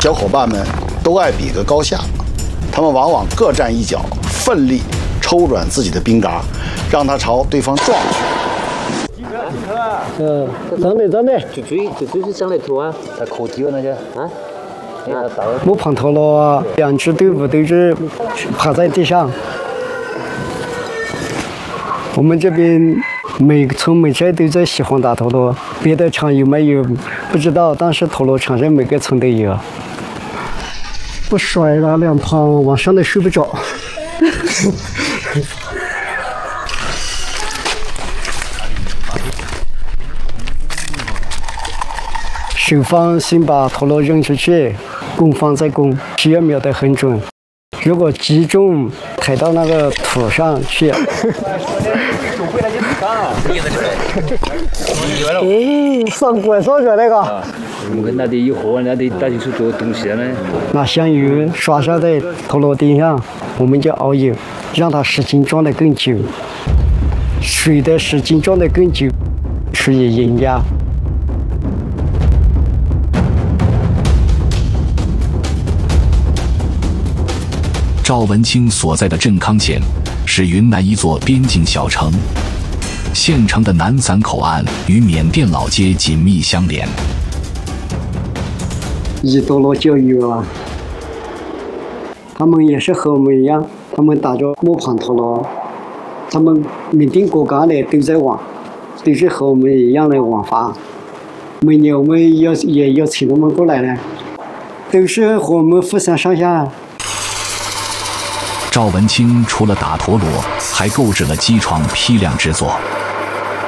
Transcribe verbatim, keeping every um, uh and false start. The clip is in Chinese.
小伙伴们都爱比个高下，他们往往各站一脚，奋力抽转自己的冰嘎，让它朝对方撞去。 嗯，长的长的， 就追就追是上来拖啊，他可低了那些啊。 摸胖头了，两支队伍都是趴在地上。我们这边每村每寨都在喜欢打陀螺，别的场有没有不知道，但是陀螺场上每个村都有。不甩了，两旁晚上都睡不着。守方先把陀螺扔出去，攻方再攻，只要瞄得很准。如果击中抬到那个土上去，哎，上拐上去那个。 我们那里有河，那里打进去做东西呢。 拿香油刷刷在陀螺顶上，我们就熬油，让它时间装得更久。水的时间装得更久，属于赢家。 赵文清所在的镇康县是云南一座边境小城，县城的南散口岸与缅甸老街紧密相连。 一陀螺教育啊，他们也是和我们一样，他们打着磨盘陀螺，他们缅甸国家的都在玩，都是和我们一样的玩法。每年我们要也要请他们过来呢，都是和我们富山上下。 赵文清除了打陀螺，还购置了机床批量制作。